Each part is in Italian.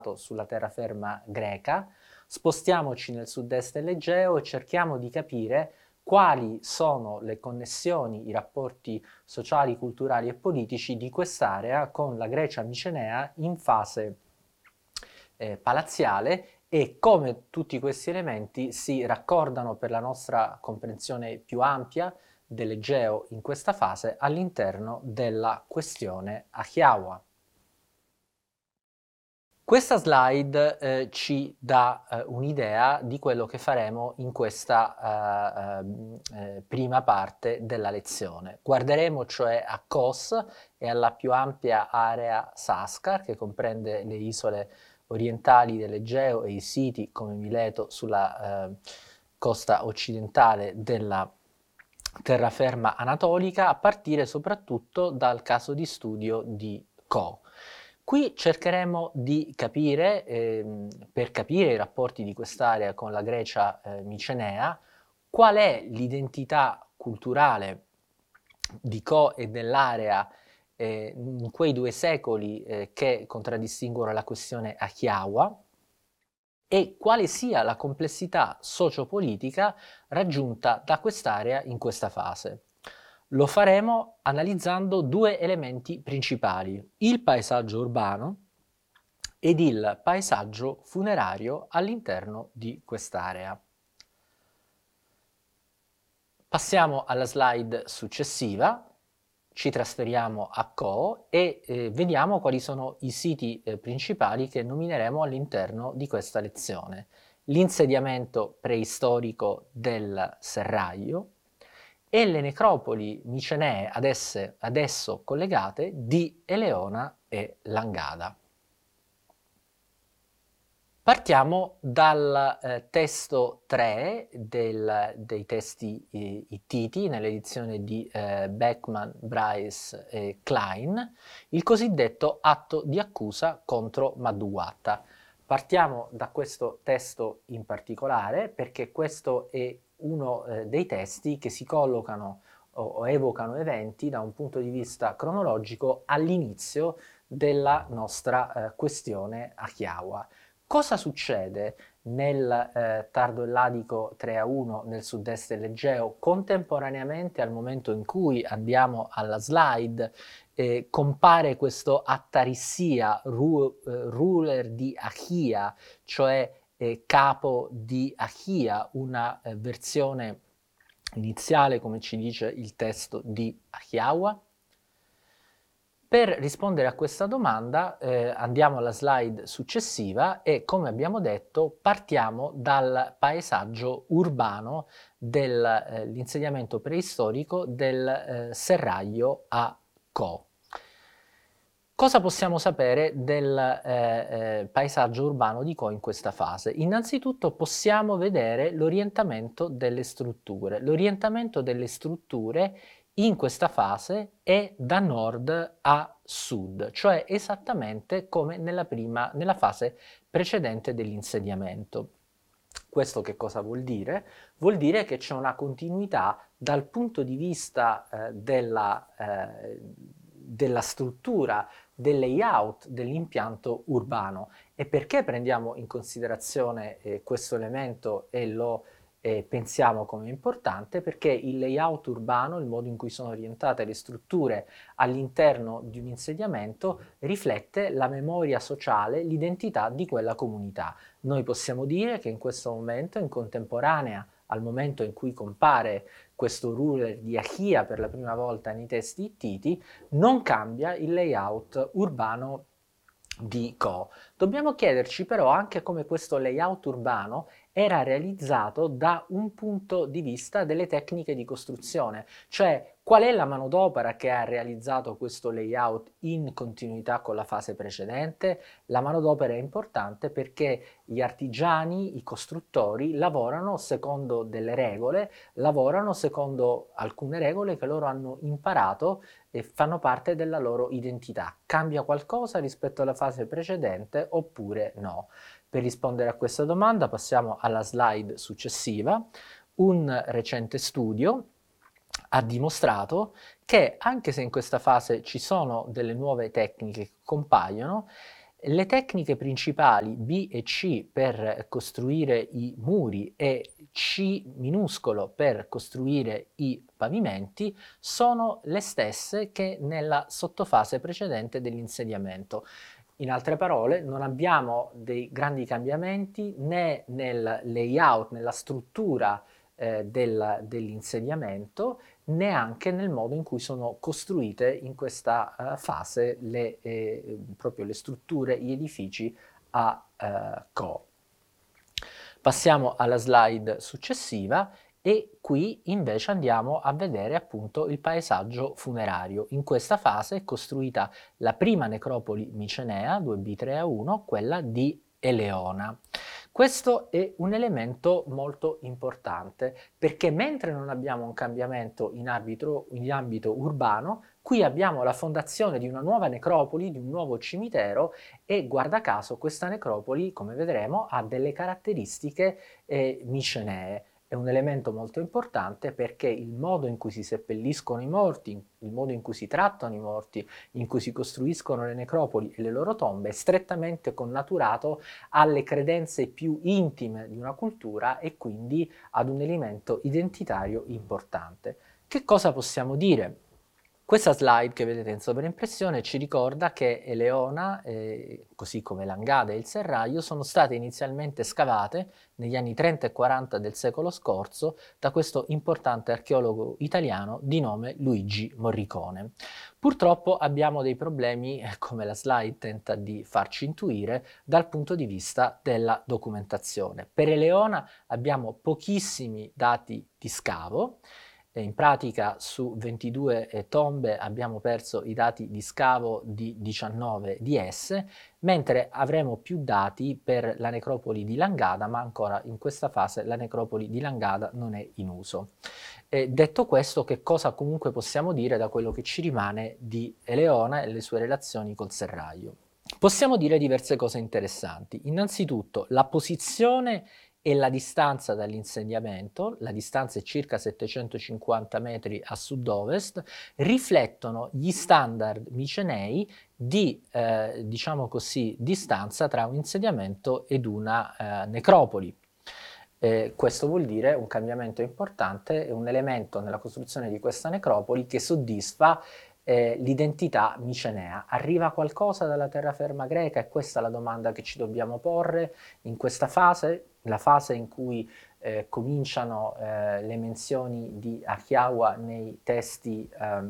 sulla terraferma greca, spostiamoci nel sud-est dell'Egeo e cerchiamo di capire quali sono le connessioni, i rapporti sociali, culturali e politici di quest'area con la Grecia micenea in fase palaziale e come tutti questi elementi si raccordano per la nostra comprensione più ampia dell'Egeo in questa fase all'interno della questione Achiaua. Questa slide ci dà un'idea di quello che faremo in questa prima parte della lezione. Guarderemo cioè a Kos e alla più ampia area Saskar, che comprende le isole orientali dell'Egeo e i siti come Mileto sulla costa occidentale della terraferma anatolica, a partire soprattutto dal caso di studio di Ko. Qui cercheremo di capire, per capire i rapporti di quest'area con la Grecia micenea, qual è l'identità culturale di Ko e dell'area in quei 2 secoli che contraddistinguono la questione Achiaua e quale sia la complessità sociopolitica raggiunta da quest'area in questa fase. Lo faremo analizzando 2 elementi principali, il paesaggio urbano ed il paesaggio funerario all'interno di quest'area. Passiamo alla slide successiva, ci trasferiamo a Ko e vediamo quali sono i siti principali che nomineremo all'interno di questa lezione. L'insediamento preistorico del Serraglio e le necropoli micenee ad esso collegate di Eleona e Langada. Partiamo dal testo 3 dei testi ittiti nell'edizione di Beckman, Bryce e Klein, il cosiddetto atto di accusa contro Madduwatta. Partiamo da questo testo in particolare perché questo è uno dei testi che si collocano o evocano eventi da un punto di vista cronologico all'inizio della nostra questione Achiaua. Cosa succede nel tardo elladico 3-1 nel sud-est dell'Egeo contemporaneamente al momento in cui andiamo alla slide? Compare questo Attarissia, ruler di Achia, cioè capo di Achia, una versione iniziale, come ci dice il testo di Achiaua. Per rispondere a questa domanda andiamo alla slide successiva e, come abbiamo detto, partiamo dal paesaggio urbano dell'insediamento preistorico del Serraglio a Ko. Cosa possiamo sapere del paesaggio urbano di Ko in questa fase? Innanzitutto possiamo vedere l'orientamento delle strutture. L'orientamento delle strutture in questa fase è da nord a sud, cioè esattamente come nella fase precedente dell'insediamento. Questo che cosa vuol dire? Vuol dire che c'è una continuità dal punto di vista della struttura, del layout dell'impianto urbano. E perché prendiamo in considerazione questo elemento e lo pensiamo come importante? Perché il layout urbano, il modo in cui sono orientate le strutture all'interno di un insediamento, riflette la memoria sociale, l'identità di quella comunità. Noi possiamo dire che in questo momento, in contemporanea al momento in cui compare questo ruler di Achia per la prima volta nei testi ittiti, non cambia il layout urbano di Ko. Dobbiamo chiederci però anche come questo layout urbano era realizzato da un punto di vista delle tecniche di costruzione, cioè qual è la manodopera che ha realizzato questo layout in continuità con la fase precedente? La manodopera è importante perché gli artigiani, i costruttori lavorano secondo delle regole, lavorano secondo alcune regole che loro hanno imparato e fanno parte della loro identità. Cambia qualcosa rispetto alla fase precedente oppure no? Per rispondere a questa domanda passiamo alla slide successiva. Un recente studio ha dimostrato che anche se in questa fase ci sono delle nuove tecniche che compaiono, Le tecniche principali B e C per costruire i muri e C minuscolo per costruire i pavimenti sono le stesse che nella sottofase precedente dell'insediamento. In altre parole, non abbiamo dei grandi cambiamenti né nel layout, nella struttura dell'insediamento, neanche nel modo in cui sono costruite in questa fase proprio le strutture, gli edifici a Co. Passiamo alla slide successiva e qui invece andiamo a vedere appunto il paesaggio funerario. In questa fase è costruita la prima necropoli micenea 2B3A1, quella di Eleona. Questo è un elemento molto importante perché mentre non abbiamo un cambiamento in ambito urbano, qui abbiamo la fondazione di una nuova necropoli, di un nuovo cimitero e guarda caso questa necropoli, come vedremo, ha delle caratteristiche micenee. È un elemento molto importante perché il modo in cui si seppelliscono i morti, il modo in cui si trattano i morti, in cui si costruiscono le necropoli e le loro tombe è strettamente connaturato alle credenze più intime di una cultura e quindi ad un elemento identitario importante. Che cosa possiamo dire? Questa slide che vedete in sovraimpressione ci ricorda che Eleona, così come Langada e il Serraglio, sono state inizialmente scavate negli anni 30 e 40 del secolo scorso da questo importante archeologo italiano di nome Luigi Morricone. Purtroppo abbiamo dei problemi, come la slide tenta di farci intuire, dal punto di vista della documentazione. Per Eleona abbiamo pochissimi dati di scavo. In pratica su 22 tombe abbiamo perso i dati di scavo di 19 di esse, mentre avremo più dati per la necropoli di Langada, ma ancora in questa fase la necropoli di Langada non è in uso. Detto questo, che cosa comunque possiamo dire da quello che ci rimane di Eleona e le sue relazioni col Serraglio? Possiamo dire diverse cose interessanti. Innanzitutto, la posizione e la distanza dall'insediamento, la distanza è circa 750 metri a sud-ovest, riflettono gli standard micenei di, diciamo così, distanza tra un insediamento ed una necropoli. Questo vuol dire un cambiamento importante e un elemento nella costruzione di questa necropoli che soddisfa l'identità micenea. Arriva qualcosa dalla terraferma greca? È questa la domanda che ci dobbiamo porre in questa fase, la fase in cui cominciano le menzioni di Achiaua nei testi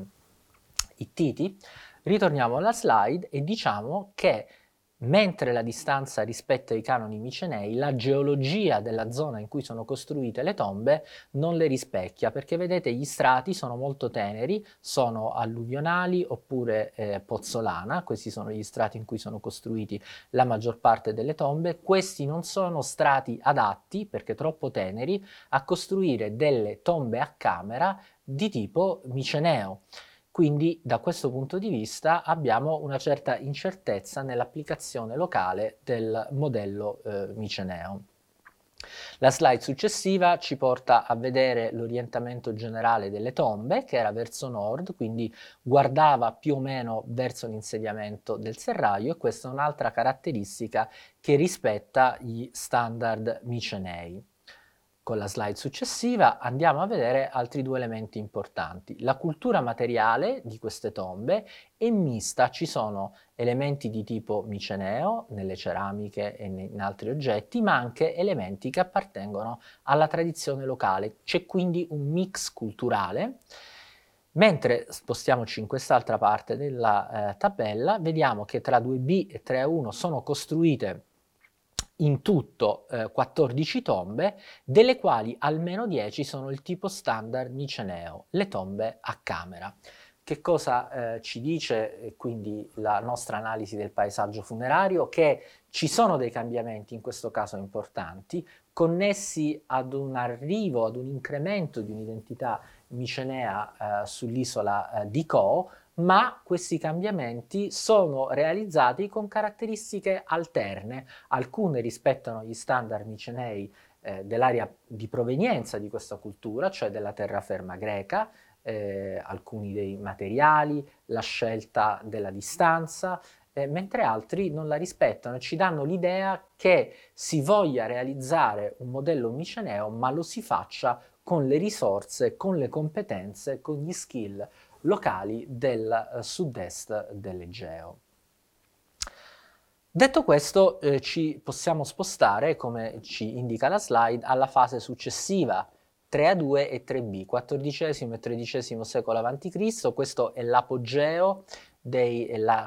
ittiti. Ritorniamo alla slide e diciamo che mentre la distanza rispetto ai canoni micenei, la geologia della zona in cui sono costruite le tombe non le rispecchia, perché vedete gli strati sono molto teneri, sono alluvionali oppure pozzolana, questi sono gli strati in cui sono costruiti la maggior parte delle tombe. Questi non sono strati adatti, perché troppo teneri, a costruire delle tombe a camera di tipo miceneo. Quindi da questo punto di vista abbiamo una certa incertezza nell'applicazione locale del modello miceneo. La slide successiva ci porta a vedere l'orientamento generale delle tombe, che era verso nord, quindi guardava più o meno verso l'insediamento del serraglio, e questa è un'altra caratteristica che rispetta gli standard micenei. Con la slide successiva andiamo a vedere altri due elementi importanti. La cultura materiale di queste tombe è mista, ci sono elementi di tipo miceneo nelle ceramiche e in altri oggetti, ma anche elementi che appartengono alla tradizione locale. C'è quindi un mix culturale. Mentre spostiamoci in quest'altra parte della tabella, vediamo che tra 2B e 3A1 sono costruite in tutto 14 tombe, delle quali almeno 10 sono il tipo standard miceneo, le tombe a camera. Che cosa ci dice quindi la nostra analisi del paesaggio funerario? Che ci sono dei cambiamenti, in questo caso importanti, connessi ad un arrivo, ad un incremento di un'identità micenea sull'isola di Co, ma questi cambiamenti sono realizzati con caratteristiche alterne. Alcune rispettano gli standard micenei dell'area di provenienza di questa cultura, cioè della terraferma greca, alcuni dei materiali, la scelta della distanza, mentre altri non la rispettano e ci danno l'idea che si voglia realizzare un modello miceneo, ma lo si faccia con le risorse, con le competenze, con gli skill locali del sud-est dell'Egeo. Detto questo, ci possiamo spostare, come ci indica la slide, alla fase successiva, 3A2 e 3B, XIV e XIII secolo a.C. Questo è l'apogeo, la